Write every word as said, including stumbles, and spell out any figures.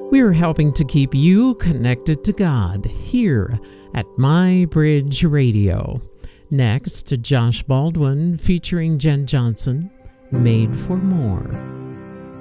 We're helping to keep you connected to God here at My Bridge Radio. Next, Josh Baldwin featuring Jen Johnson, Made for More.